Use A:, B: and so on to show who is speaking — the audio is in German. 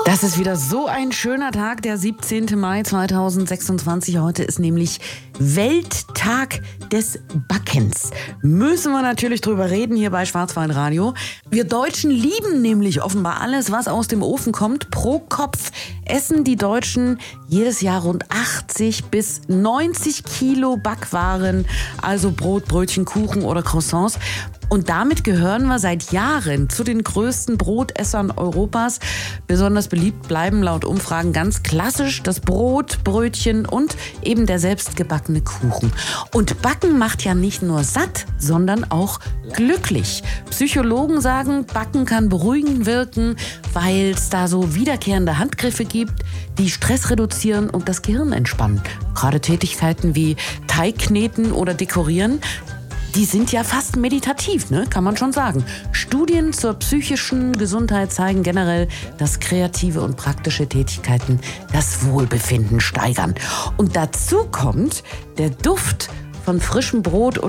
A: Das ist wieder so ein schöner Tag, der 17. Mai 2026. Heute ist nämlich Welttag des Backens. Müssen wir natürlich drüber reden hier bei Schwarzwaldradio. Wir Deutschen lieben nämlich offenbar alles, was aus dem Ofen kommt. Pro Kopf essen die Deutschen jedes Jahr rund 80 bis 90 Kilo Backwaren, also Brot, Brötchen, Kuchen oder Croissants. Und damit gehören wir seit Jahren zu den größten Brotessern Europas. Besonders beliebt bleiben laut Umfragen ganz klassisch das Brot, Brötchen und eben der selbstgebackene Kuchen. Und Backen macht ja nicht nur satt, sondern auch glücklich. Psychologen sagen, Backen kann beruhigend wirken, weil es da so wiederkehrende Handgriffe gibt, die Stress reduzieren und das Gehirn entspannen. Gerade Tätigkeiten wie Teigkneten oder Dekorieren, die sind ja fast meditativ, ne? Kann man schon sagen. Studien zur psychischen Gesundheit zeigen generell, dass kreative und praktische Tätigkeiten das Wohlbefinden steigern. Und dazu kommt der Duft von frischem Brot